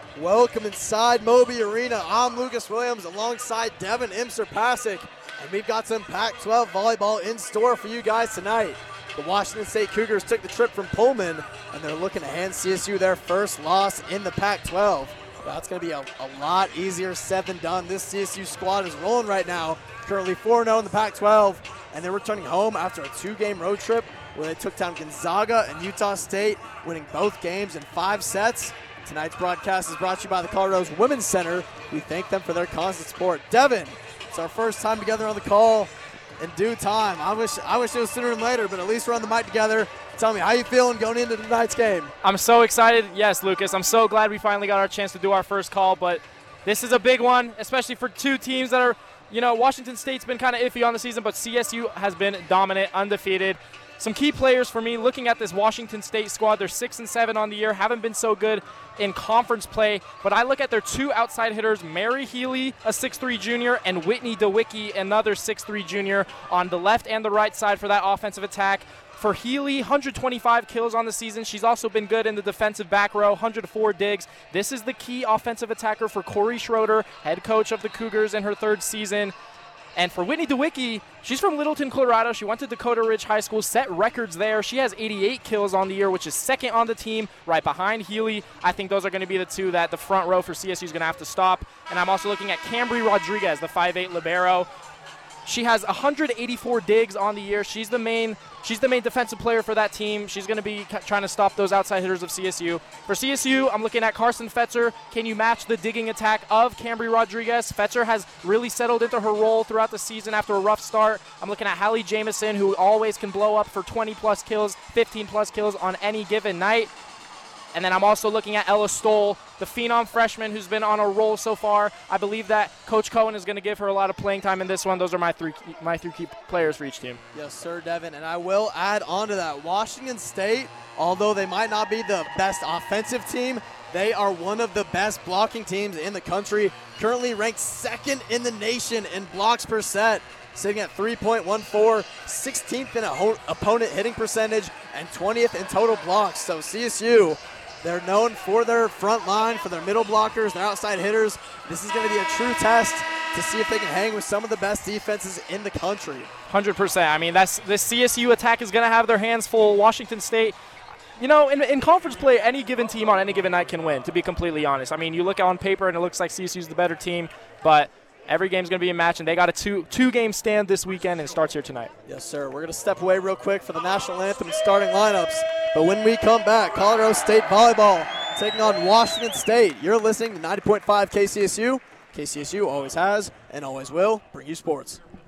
Welcome inside Moby Arena. I'm Lucas Williams alongside Devin Imser-Pasick, and we've got some Pac-12 volleyball in store for you guys tonight. The Washington State Cougars took the trip from Pullman, and they're looking to hand CSU their first loss in the Pac-12. That's going to be a lot easier said than done. This CSU squad is rolling right now, currently 4-0 in the Pac-12, and they're returning home after a 2-game road trip where they took down Gonzaga and Utah State, winning both games in 5 sets. Tonight's broadcast is brought to you by the Colorado's Women's Center. We thank them for their constant support. Devin, it's our first time together on the call in due time. I wish it was sooner than later, but at least we're on the mic together. Tell me, how you feeling going into tonight's game? I'm so excited. Yes, Lucas, I'm so glad we finally got our chance to do our first call, but this is a big one, especially for two teams that are, Washington State's been kind of iffy on the season, but CSU has been dominant, undefeated. Some key players for me, looking at this Washington State squad, they're 6-7 on the year, haven't been so good in conference play, but I look at their two outside hitters, Mary Healy, a 6'3 junior, and Whitney DeWicki, another 6'3 junior, on the left and the right side for that offensive attack. For Healy, 125 kills on the season. She's also been good in the defensive back row, 104 digs. This is the key offensive attacker for Corey Schroeder, head coach of the Cougars in her 3rd season. And for Whitney DeWicki, she's from Littleton, Colorado. She went to Dakota Ridge High School, set records there. She has 88 kills on the year, which is 2nd on the team, right behind Healy. I think those are going to be the two that the front row for CSU is going to have to stop. And I'm also looking at Cambry Rodriguez, the 5'8 libero. She has 184 digs on the year. She's the main defensive player for that team. She's going to be trying to stop those outside hitters of CSU. For CSU, I'm looking at Carson Fetzer. Can you match the digging attack of Cambry Rodriguez? Fetzer has really settled into her role throughout the season after a rough start. I'm looking at Hallie Jamison, who always can blow up for 20-plus kills, 15-plus kills on any given night. And then I'm also looking at Ella Stoll, the phenom freshman who's been on a roll so far. I believe that Coach Cohen is going to give her a lot of playing time in this one. Those are my three key players for each team. Yes, sir, Devin. And I will add on to that, Washington State, although they might not be the best offensive team, they are one of the best blocking teams in the country, currently ranked 2nd in the nation in blocks per set, sitting at 3.14, 16th in opponent hitting percentage, and 20th in total blocks. So CSU, they're known for their front line, for their middle blockers, their outside hitters. This is going to be a true test to see if they can hang with some of the best defenses in the country. 100%. I mean, this CSU attack is going to have their hands full. Washington State, in conference play, any given team on any given night can win, to be completely honest. I mean, you look on paper and it looks like CSU's the better team, but every game's going to be a match, and they got a two-game stand this weekend, and it starts here tonight. Yes, sir. We're going to step away real quick for the national anthem and starting lineups. But when we come back, Colorado State volleyball taking on Washington State. You're listening to 90.5 KCSU. KCSU always has and always will bring you sports.